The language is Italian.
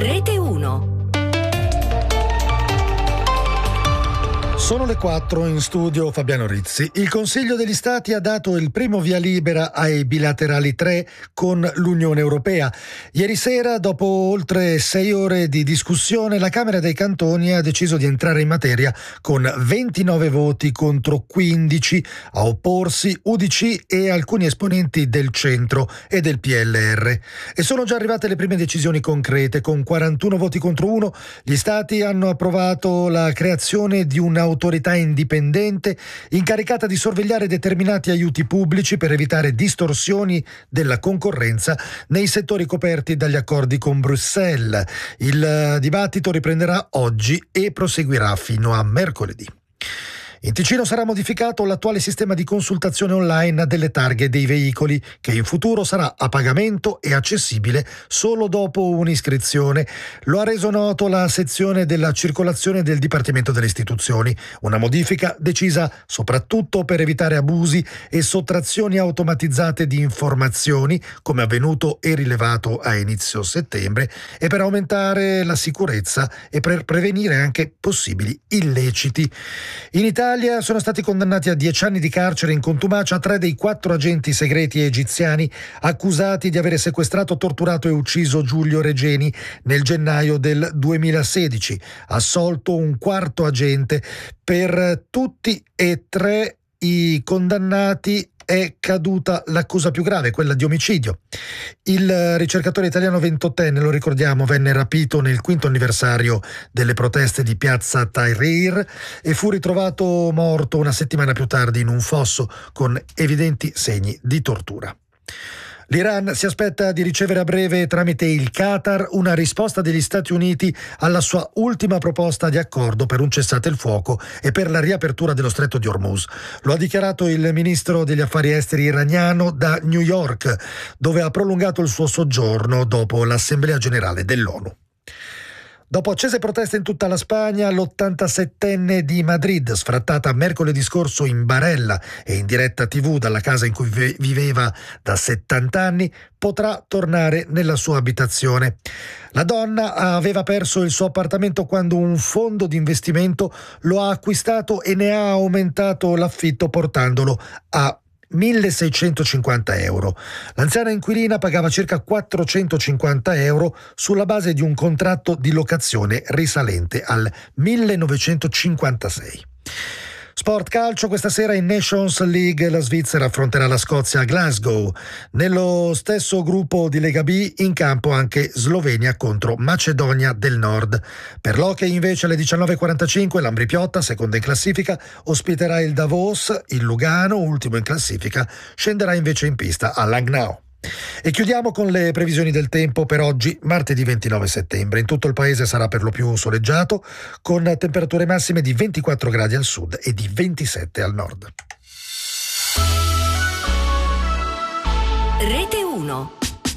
Rete 1. Sono le 4, in studio Fabiano Rizzi. Il Consiglio degli Stati ha dato il primo via libera ai bilaterali 3 con l'Unione Europea. Ieri sera, dopo oltre 6 ore di discussione, la Camera dei Cantoni ha deciso di entrare in materia con 29 voti contro 15, a opporsi UDC e alcuni esponenti del centro e del PLR. E sono già arrivate le prime decisioni concrete. Con 41 voti contro 1, gli Stati hanno approvato la creazione di un'autorità indipendente incaricata di sorvegliare determinati aiuti pubblici per evitare distorsioni della concorrenza nei settori coperti dagli accordi con Bruxelles. Il dibattito riprenderà oggi e proseguirà fino a mercoledì. In Ticino sarà modificato l'attuale sistema di consultazione online delle targhe dei veicoli, che in futuro sarà a pagamento e accessibile solo dopo un'iscrizione. Lo ha reso noto la sezione della circolazione del Dipartimento delle Istituzioni. Una modifica decisa soprattutto per evitare abusi e sottrazioni automatizzate di informazioni, come avvenuto e rilevato a inizio settembre, e per aumentare la sicurezza e per prevenire anche possibili illeciti. In Italia sono stati condannati a 10 anni di carcere in contumacia 3 dei 4 agenti segreti egiziani accusati di avere sequestrato, torturato e ucciso Giulio Regeni nel gennaio del 2016. Assolto un quarto agente. Per tutti e 3 i condannati è caduta l'accusa più grave, quella di omicidio. Il ricercatore italiano 28enne, lo ricordiamo, venne rapito nel 5° anniversario delle proteste di piazza Tahrir e fu ritrovato morto una settimana più tardi in un fosso con evidenti segni di tortura. L'Iran si aspetta di ricevere a breve tramite il Qatar una risposta degli Stati Uniti alla sua ultima proposta di accordo per un cessate il fuoco e per la riapertura dello stretto di Hormuz. Lo ha dichiarato il ministro degli affari esteri iraniano da New York, dove ha prolungato il suo soggiorno dopo l'Assemblea generale dell'ONU. Dopo accese proteste in tutta la Spagna, l'87enne di Madrid, sfrattata mercoledì scorso in barella e in diretta TV dalla casa in cui viveva da 70 anni, potrà tornare nella sua abitazione. La donna aveva perso il suo appartamento quando un fondo di investimento lo ha acquistato e ne ha aumentato l'affitto portandolo a 1.650 euro. L'anziana inquilina pagava circa 450 euro sulla base di un contratto di locazione risalente al 1956. Sport calcio, questa sera in Nations League la Svizzera affronterà la Scozia a Glasgow. Nello stesso gruppo di Lega B in campo anche Slovenia contro Macedonia del Nord. Per l'hockey invece alle 19.45 l'Ambri Piotta, seconda in classifica, ospiterà il Davos. Il Lugano, ultimo in classifica, scenderà invece in pista a Langnau. E chiudiamo con le previsioni del tempo per oggi, martedì 29 settembre. In tutto il paese sarà per lo più soleggiato, con temperature massime di 24 gradi al sud e di 27 al nord. Rete 1.